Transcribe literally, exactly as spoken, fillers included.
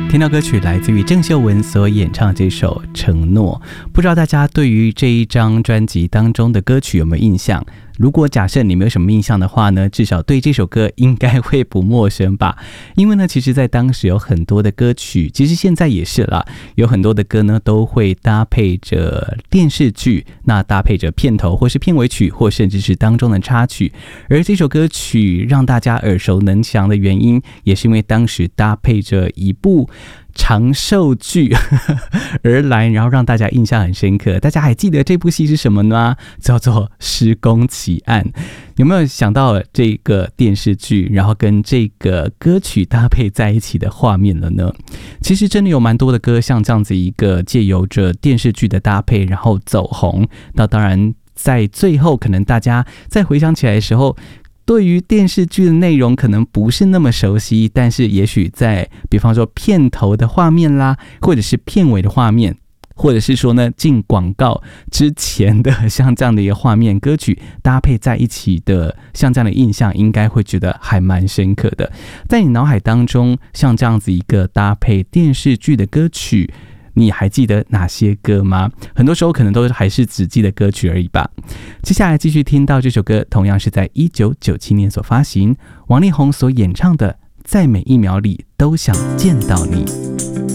听到歌曲来自于郑秀文所演唱这首《承诺》，不知道大家对于这一张专辑当中的歌曲有没有印象？如果假设你没有什么印象的话呢，至少对这首歌应该会不陌生吧。因为呢，其实在当时有很多的歌曲，其实现在也是啦，有很多的歌呢都会搭配着电视剧，那搭配着片头或是片尾曲，或甚至是当中的插曲。而这首歌曲让大家耳熟能详的原因，也是因为当时搭配着一部长寿剧而来，然后让大家印象很深刻。大家还记得这部戏是什么呢？叫做《施工奇案》。有没有想到这个电视剧，然后跟这个歌曲搭配在一起的画面了呢？其实真的有蛮多的歌像这样子一个借由着电视剧的搭配，然后走红。那当然在最后可能大家再回想起来的时候，对于电视剧的内容可能不是那么熟悉，但是也许在比方说片头的画面啦，或者是片尾的画面，或者是说呢进广告之前的像这样的一个画面，歌曲搭配在一起的像这样的印象，应该会觉得还蛮深刻的。在你脑海当中，像这样子一个搭配电视剧的歌曲，你还记得哪些歌吗？很多时候可能都还是只记得歌曲而已吧。接下来继续听到这首歌，同样是在一九九七年所发行，王力宏所演唱的《在每一秒里都想见到你》。